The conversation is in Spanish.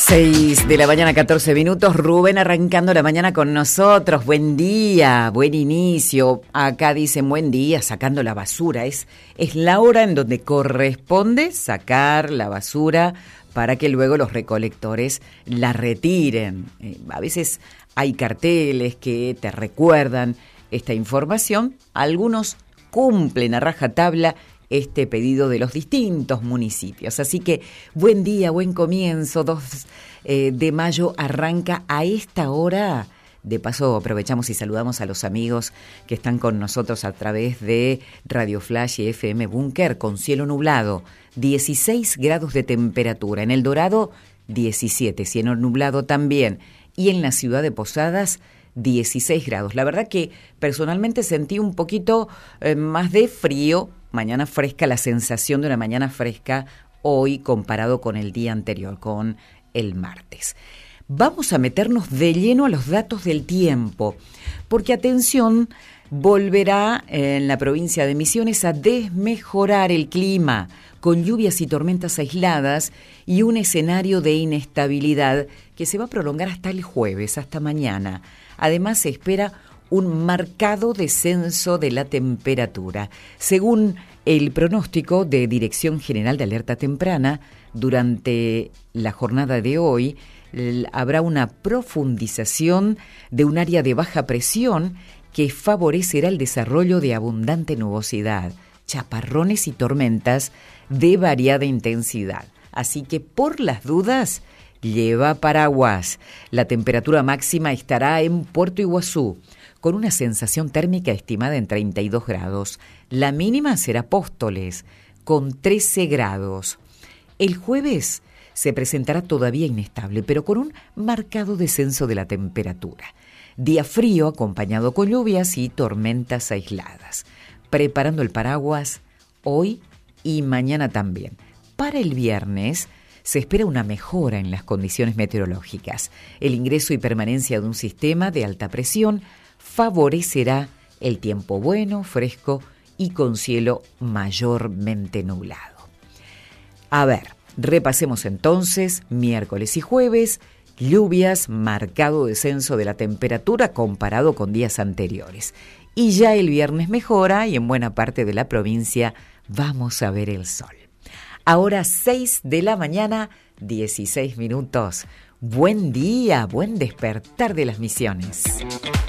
6 de la mañana, 14 minutos. Rubén arrancando la mañana con nosotros. Buen día, buen inicio. Acá dicen buen día, sacando la basura. Es la hora en donde corresponde sacar la basura para que luego los recolectores la retiren. A veces hay carteles que te recuerdan esta información. Algunos cumplen a rajatabla este pedido de los distintos municipios. Así que buen día, buen comienzo. 2 de mayo arranca a esta hora. De paso aprovechamos y saludamos a los amigos que están con nosotros a través de Radio Flash y FM Búnker, con cielo nublado, 16 grados de temperatura. En El Dorado, 17, cielo nublado también. Y en la ciudad de Posadas, 16 grados. La verdad que personalmente sentí un poquito más de frío. Mañana fresca, la sensación de una mañana fresca hoy comparado con el día anterior, con el martes. Vamos a meternos de lleno a los datos del tiempo, porque atención, volverá en la provincia de Misiones a desmejorar el clima, con lluvias y tormentas aisladas y un escenario de inestabilidad que se va a prolongar hasta el jueves, hasta mañana. Además, se espera un marcado descenso de la temperatura. Según el pronóstico de Dirección General de Alerta Temprana, durante la jornada de hoy habrá una profundización de un área de baja presión que favorecerá el desarrollo de abundante nubosidad, chaparrones y tormentas de variada intensidad. Así que por las dudas, lleva paraguas. La temperatura máxima estará en Puerto Iguazú, con una sensación térmica estimada en 32 grados. La mínima será Apóstoles, con 13 grados. El jueves se presentará todavía inestable, pero con un marcado descenso de la temperatura. Día frío acompañado con lluvias y tormentas aisladas. Preparando el paraguas hoy y mañana también. Para el viernes se espera una mejora en las condiciones meteorológicas. El ingreso y permanencia de un sistema de alta presión favorecerá el tiempo bueno, fresco y con cielo mayormente nublado. A ver, repasemos entonces miércoles y jueves, lluvias, marcado descenso de la temperatura comparado con días anteriores. Y ya el viernes mejora y en buena parte de la provincia vamos a ver el sol. Ahora 6 de la mañana, 16 minutos. Buen día, buen despertar de las Misiones.